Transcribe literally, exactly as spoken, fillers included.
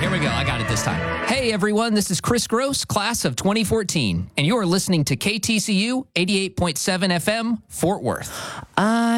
here we go. I got it this time. Hey, everyone. This is Chris Gross, class of twenty fourteen, and you are listening to K T C U eighty-eight point seven F M, Fort Worth. I